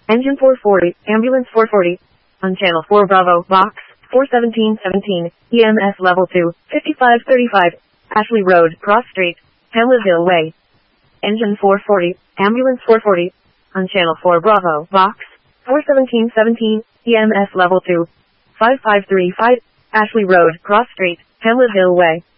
Engine 440, Ambulance 440. On Channel 4 Bravo, Box 41717, EMS Level 2, 5535, Ashley Road, Cross Street, Hamlet Hill Way. Engine 440, Ambulance 440. On Channel 4 Bravo, Box 41717, EMS Level 2, 5535, Ashley Road, Cross Street, Hamlet Hill Way.